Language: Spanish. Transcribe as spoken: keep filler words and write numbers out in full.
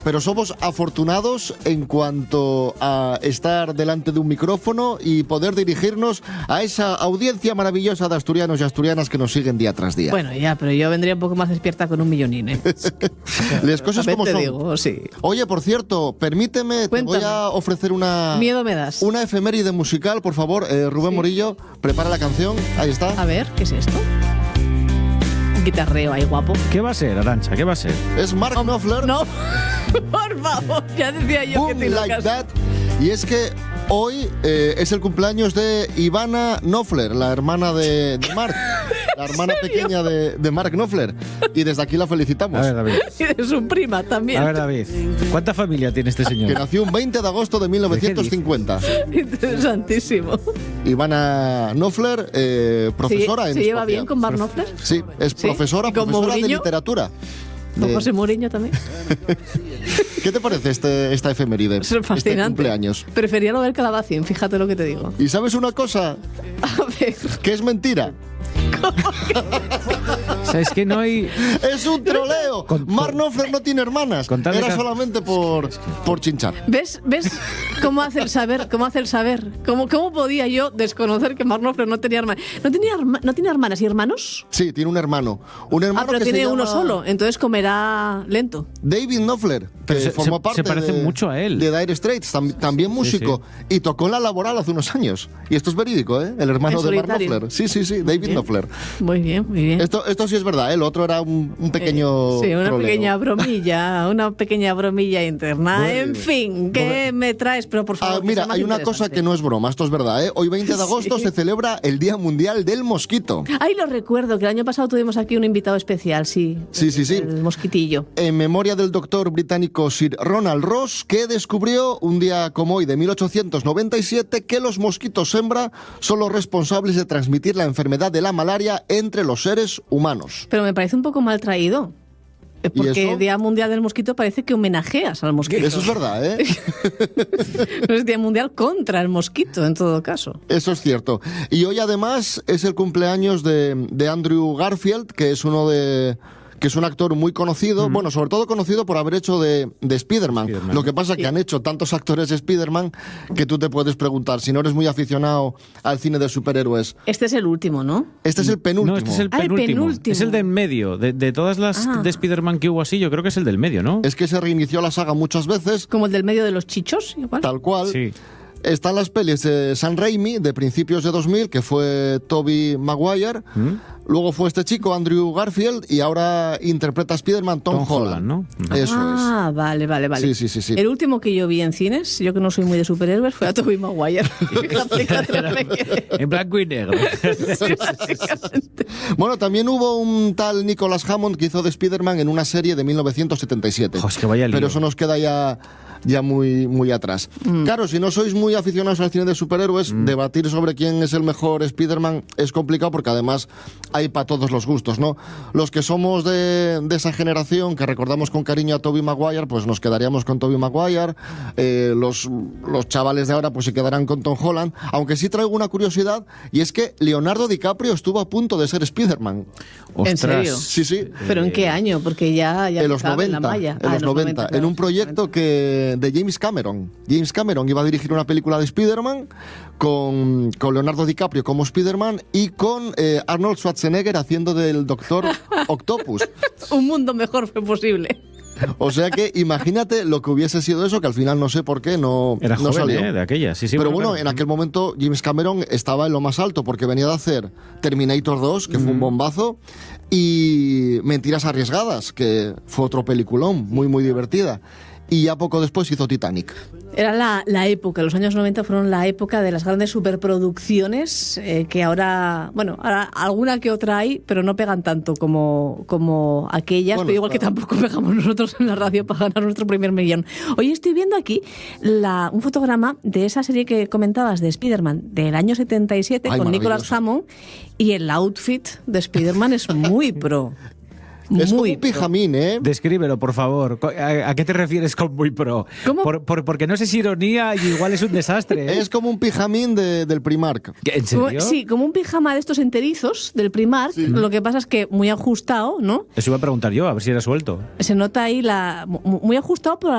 pero somos afortunados en cuanto a estar delante de un micrófono y poder dirigirnos a esa audiencia maravillosa de asturianos y asturianas que nos siguen día tras día. Bueno, ya, pero yo vendría un poco más despierta con un millonín, ¿eh? Las cosas como te son. digo, sí. Oye, por cierto, permíteme, Cuéntame. te voy a ofrecer una... Miedo me das. Una efeméride musical, por favor. Eh, Rubén Sí. Morillo, prepara la canción. Ahí está. A ver, ¿qué es esto? Un guitarreo ahí guapo. ¿Qué va a ser, Arantxa? ¿Qué va a ser? Es Mark Knopfler. No, por favor, ya decía yo que Boom te lo Like That. Y es que hoy eh, es el cumpleaños de Ivana Knopfler, la hermana de, de Mark. La hermana pequeña de, de Mark Knopfler. Y desde aquí la felicitamos. A ver, David. Y de su prima también. A ver, David. ¿Cuánta familia tiene este Que señor? nació un veinte de agosto de mil novecientos cincuenta. Interesantísimo. Ivana Knopfler, eh, profesora ¿Se, en ¿Se lleva Escocia. bien con Mark Knopfler? Sí, es ¿Sí? profesora, ¿Y con profesora de Mourinho? literatura. ¿Con De- José Mourinho también? ¿Qué te parece este, esta efeméride? Es Este fascinante. cumpleaños. Prefería lo del Calabacín, fíjate lo que te digo. ¿Y sabes una cosa? A ver, Que es mentira. O sea, es que no hay... ¡Es un troleo! Con- Mark Knopfler no tiene hermanas. Con tal de Era que- solamente por, por chinchar. ¿ves, ¿ves cómo hace el saber? ¿Cómo hace el saber? ¿Cómo, cómo podía yo desconocer que Mark Knopfler no tenía hermanas? ¿No tenía, herma- ¿No tiene hermanas y hermanos? Sí, tiene un hermano. Un hermano Ah, pero que tiene se uno llama solo, entonces comerá lento. David Knopfler, que Pero se- formó se- parte se parece de, mucho a él. de Dire Straits, tam- también músico, y tocó en La Laboral hace unos años. Y esto es verídico, ¿eh? El hermano ¿En de Mark solitario? Knopfler. Sí, sí, sí, David Bien. Knopfler. Muy bien, muy bien. Esto, esto sí es verdad, ¿eh? El otro era un, un pequeño Sí, una troleo. pequeña bromilla, una pequeña bromilla interna. Muy en bien. fin, ¿qué me traes? Pero por favor, Ah, que mira, sea más hay una interesante. cosa que no es broma, esto es verdad, ¿eh? Hoy veinte de agosto Sí. se celebra el Día Mundial del Mosquito. Ay, lo recuerdo, que el año pasado tuvimos aquí un invitado especial, sí. Sí, sí, sí. El mosquitillo. En memoria del doctor británico Sir Ronald Ross, que descubrió un día como hoy de mil ochocientos noventa y siete que los mosquitos hembra son los responsables de transmitir la enfermedad de la malaria entre los seres humanos. Pero me parece un poco mal traído. Eh, ¿Y Porque eso? el Día Mundial del Mosquito parece que homenajeas al mosquito. Eso es verdad, ¿eh? No es Día Mundial contra el mosquito, en todo caso. Eso es cierto. Y hoy además es el cumpleaños de, de Andrew Garfield, que es uno de... que es un actor muy conocido, bueno, sobre todo conocido por haber hecho de, de Spider-Man. Spider-Man. Lo que pasa es que han hecho tantos actores de Spider-Man que tú te puedes preguntar, si no eres muy aficionado al cine de superhéroes. Este es el último, ¿no? Este es el penúltimo. No, este es el Ah, el penúltimo. penúltimo. Es el de en medio. De, de todas las Ah. de Spider-Man que hubo así, yo creo que es el del medio, ¿no? Es que se reinició la saga muchas veces, Como el del medio de los chichos, igual. tal cual. Sí. Están las pelis de Sam Raimi, de principios de dos mil, que fue Tobey Maguire. Luego fue este chico, Andrew Garfield, y ahora interpreta a Spider-Man Tom, Tom Holland, ¿no? Eso ah, vale, vale, vale. Sí, sí, sí, sí. El último que yo vi en cines, yo que no soy muy de superhéroes, fue a Tobey Maguire. Fíjate, fíjate lo que- En blanco y negro. Sí, básicamente. es. Bueno, también hubo un tal Nicholas Hammond que hizo de Spider-Man en una serie de mil novecientos setenta y siete. Jo, es que vaya lío. Pero eso nos queda ya, ya muy, muy atrás. Claro, si no sois muy aficionados al cine de superhéroes, debatir sobre quién es el mejor Spider-Man es complicado porque además hay para todos los gustos, ¿no? Los que somos de, de esa generación, que recordamos con cariño a Tobey Maguire, pues nos quedaríamos con Tobey Maguire. Eh, los, los chavales de ahora pues se quedarán con Tom Holland. Aunque sí traigo una curiosidad, y es que Leonardo DiCaprio estuvo a punto de ser Spider-Man. ¿En serio? Sí, sí. ¿Pero en qué año? Porque ya, ya En los cabe en la noventa, malla. en Ah, los noventa, en un proyecto que de James Cameron. James Cameron iba a dirigir una película de Spider-Man con, con Leonardo DiCaprio como Spider-Man y con eh, Arnold Schwarzenegger haciendo del Doctor Octopus. Un mundo mejor fue posible. O sea que imagínate lo que hubiese sido eso, que al final no sé por qué no, Era no joven, salió. ¿eh? De aquella, sí, sí. Pero bueno, claro. en aquel momento James Cameron estaba en lo más alto porque venía de hacer Terminator dos, que fue un bombazo, y Mentiras Arriesgadas, que fue otro peliculón, muy muy divertida. Y ya poco después hizo Titanic. Era la, la época, los años noventa fueron la época de las grandes superproducciones eh, que ahora, bueno, ahora alguna que otra hay, pero no pegan tanto como, como aquellas, Bueno, pero igual que claro. tampoco pegamos nosotros en la radio para ganar nuestro primer millón. Hoy estoy viendo aquí la, un fotograma de esa serie que comentabas de Spider-Man del año setenta y siete Ay, con Nicholas maravilloso. Hammond, y el outfit de Spider-Man es muy pro. Es como Muy un pijamín, ¿eh? Descríbelo, por favor. ¿A, a qué te refieres con muy pro? ¿Cómo? Por, por- porque no sé si ironía y igual es un desastre. ¿eh? Es como un pijamín de- del Primark. ¿En Como- serio? sí, como un pijama de estos enterizos del Primark, lo que pasa es que muy ajustado, ¿no? Eso iba a preguntar yo, a ver si era suelto. Se nota ahí la mu- muy ajustado, pero